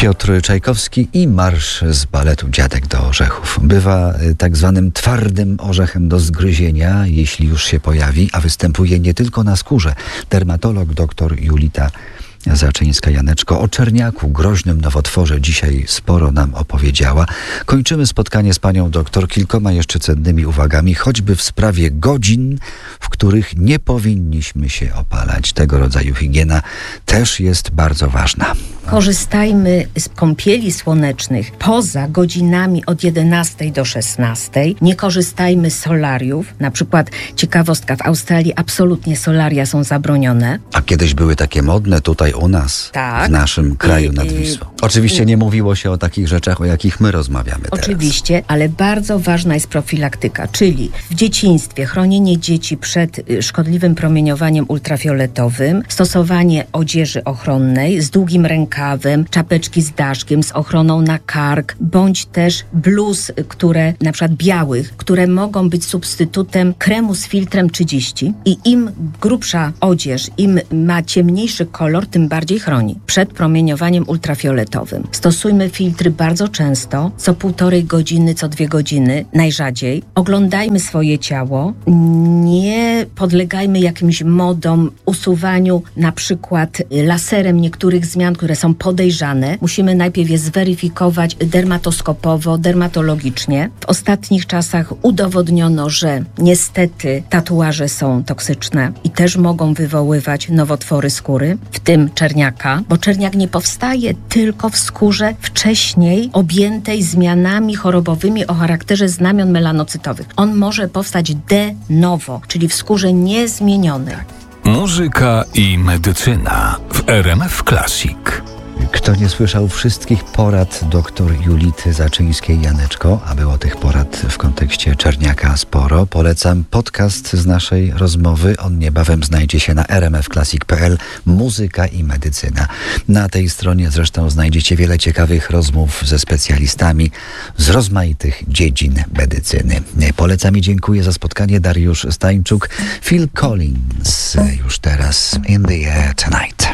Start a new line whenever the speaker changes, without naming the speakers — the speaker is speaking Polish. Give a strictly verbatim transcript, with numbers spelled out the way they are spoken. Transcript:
Piotr Czajkowski i marsz z baletu Dziadek do orzechów. Bywa tak zwanym twardym orzechem do zgryzienia, jeśli już się pojawi, a występuje nie tylko na skórze. Dermatolog dr Julita Zaczyńska-Janeczko o czerniaku, groźnym nowotworze, dzisiaj sporo nam opowiedziała. Kończymy spotkanie z panią doktor kilkoma jeszcze cennymi uwagami, choćby w sprawie godzin, w których nie powinniśmy się opalać. Tego rodzaju higiena też jest bardzo ważna.
Korzystajmy z kąpieli słonecznych poza godzinami od jedenastej do szesnastej. Nie korzystajmy z solariów. Na przykład ciekawostka, w Australii absolutnie solaria są zabronione.
A kiedyś były takie modne tutaj u nas,
tak.
w naszym kraju
I,
nad Wisłą. Oczywiście i, nie mówiło się o takich rzeczach, o jakich my rozmawiamy teraz.
Oczywiście, ale bardzo ważna jest profilaktyka, czyli w dzieciństwie chronienie dzieci przed szkodliwym promieniowaniem ultrafioletowym, stosowanie odzieży ochronnej z długim rękawem, czapeczki z daszkiem, z ochroną na kark, bądź też bluz, które na przykład białych, które mogą być substytutem kremu z filtrem trzydzieści i im grubsza odzież, im ma ciemniejszy kolor, tym bardziej chroni przed promieniowaniem ultrafioletowym. Stosujmy filtry bardzo często, co półtorej godziny, co dwie godziny, najrzadziej. Oglądajmy swoje ciało, nie podlegajmy jakimś modom, usuwaniu na przykład laserem niektórych zmian, które są podejrzane. Musimy najpierw je zweryfikować dermatoskopowo, dermatologicznie. W ostatnich czasach udowodniono, że niestety tatuaże są toksyczne i też mogą wywoływać nowotwory skóry, w tym czerniaka, bo czerniak nie powstaje tylko w skórze wcześniej objętej zmianami chorobowymi o charakterze znamion melanocytowych. On może powstać de novo, czyli w skórze niezmienionej.
Muzyka i medycyna w R M F Classic.
Kto nie słyszał wszystkich porad dr Julity Zaczyńskiej-Janeczko, a było tych porad w kontekście czerniaka sporo, polecam podcast z naszej rozmowy. On niebawem znajdzie się na r m f classic kropka p l. Muzyka i medycyna. Na tej stronie zresztą znajdziecie wiele ciekawych rozmów ze specjalistami z rozmaitych dziedzin medycyny. Polecam i dziękuję za spotkanie. Dariusz Stańczuk, Phil Collins już teraz In the Air Tonight.